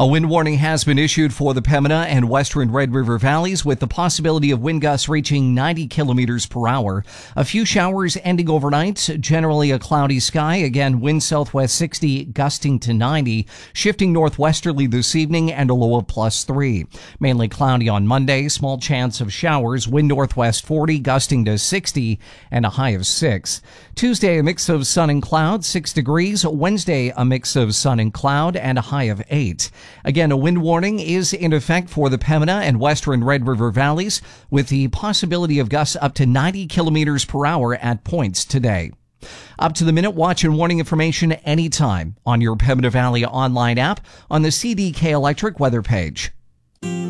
A wind warning has been issued for the Pembina and western Red River valleys with the possibility of wind gusts reaching 90 kilometers per hour. A few showers ending overnight, generally a cloudy sky. Again, wind southwest 60, gusting to 90, shifting northwesterly this evening and a low of +3. Mainly cloudy on Monday, small chance of showers, wind northwest 40, gusting to 60 and a high of 6. Tuesday, a mix of sun and cloud, 6 degrees. Wednesday, a mix of sun and cloud and a high of 8. Again, a wind warning is in effect for the Pembina and western Red River valleys with the possibility of gusts up to 90 kilometers per hour at points today. Up to the minute watch and warning information anytime on your Pembina Valley online app on the CDK Electric weather page.